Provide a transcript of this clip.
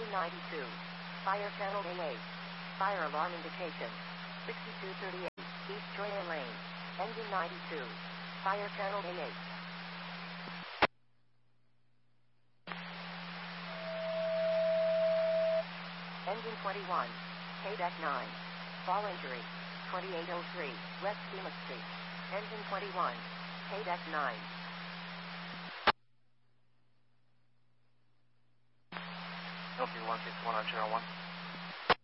Engine 92. Fire channel A8. Fire alarm indication. 6238. East Joya Lane. Engine 92. Fire channel A8. Engine 21. KDEC 9. Fall injury. 2803. West Pima Street. Engine 21. KDEC 9. LP 161 on channel 1.